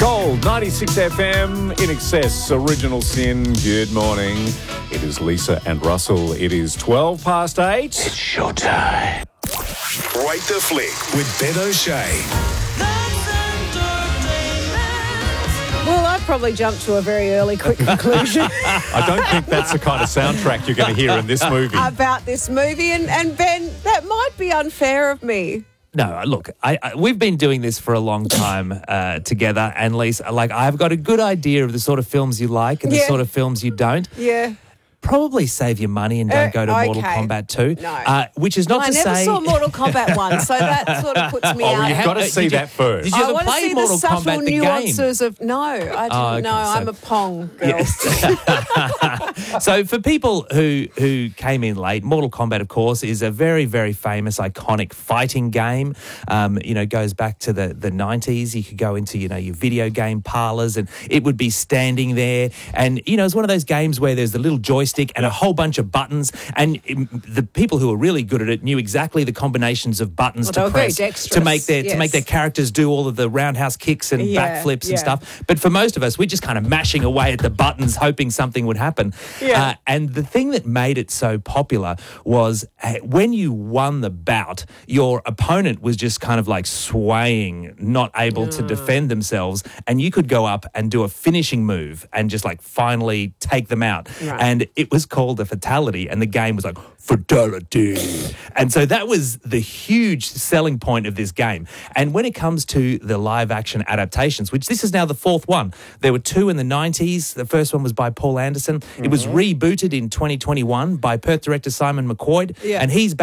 Gold 96 FM in excess. Original Sin. Good morning. It is Lisa and Russell. It is 12 past 8. It's showtime. Break the Flick with Ben O'Shea. Well, I've probably jumped to a very early, quick conclusion I don't think that's the kind of soundtrack you're going to hear in this movie. about this movie. And Ben, that might be unfair of me. No, look, we've been doing this for a long time together, and Lisa, I've got a good idea of the sort of films you like and the sort of films you don't. Yeah. Probably save your money and don't go to Mortal Kombat 2. No. Which is not I to never say... saw Mortal Kombat 1, so that sort of puts me out. Well, you've got to see that first. Did you I ever want to play see Mortal the subtle Kombat, the game? nuances of... No, I didn't okay, know. so- I'm a Pong girl. Yes. So for people who came in late, Mortal Kombat, of course, is a very, very famous, iconic fighting game. Goes back to the 90s. You could go into, your video game parlors and it would be standing there. And, it's one of those games where there's the little joystick and a whole bunch of buttons. And the people who were really good at it knew exactly the combinations of buttons to press to make their characters do all of the roundhouse kicks and backflips and stuff. But for most of us, we're just kind of mashing away at the buttons, hoping something would happen. Yeah. And the thing that made it so popular was when you won the bout, your opponent was just kind of like swaying, not able to defend themselves, and you could go up and do a finishing move and just like finally take them out. Right. And it was called a fatality, and the game was like fatality. And so that was the huge selling point of this game. And when it comes to the live action adaptations, which this is now the fourth one, there were two in the 90s. The first one was by Paul Anderson. It was rebooted in 2021 by Perth director Simon McQuoid, and he's